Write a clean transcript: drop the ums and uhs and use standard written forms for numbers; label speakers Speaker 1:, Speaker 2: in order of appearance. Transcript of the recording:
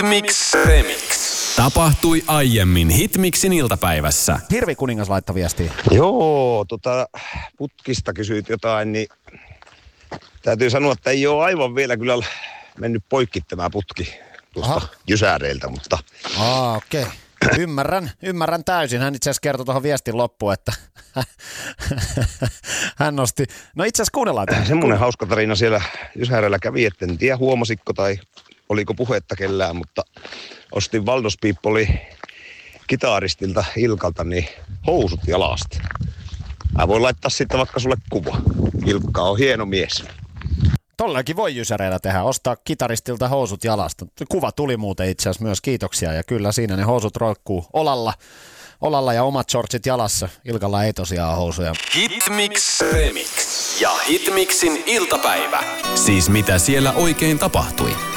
Speaker 1: Hitmix Remix. Tapahtui aiemmin Hitmixin iltapäivässä.
Speaker 2: Hirvikuningas laittoi viestiä.
Speaker 3: Joo, putkista kysyit jotain, niin täytyy sanoa, että ei ole aivan vielä kyllä mennyt poikki tämä putki tuosta jysäreiltä, mutta...
Speaker 2: Okei. Ymmärrän täysin. Hän itse asiassa kertoi tuohon viestin loppuun, että hän nosti... No itse asiassa kuunnellaan tämän.
Speaker 3: Semmoinen hauska tarina siellä jysäreillä kävi, että en tiedä huomasitko tai oliko puhetta kellään, mutta ostin Valdos People kitaristilta Ilkalta niin housut jalasta. Mä voin laittaa sitten vaikka sulle kuva. Ilkka on hieno mies.
Speaker 2: Tollakin voi jysäreillä tehdä, ostaa kitaristilta housut jalasta. Kuva tuli muuten itse asiassa myös, kiitoksia. Ja kyllä siinä ne housut roikkuu olalla ja omat shortsit jalassa. Ilkalla ei tosiaan housuja.
Speaker 1: Hitmix Remix ja Hitmixin iltapäivä. Siis mitä siellä oikein tapahtui?